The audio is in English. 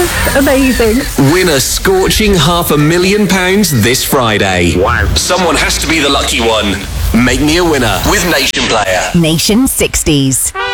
That's amazing. Win a scorching £500,000 this Friday. Wow. Someone has to be the lucky one. Make me a winner with Nation Player. Nation 60s.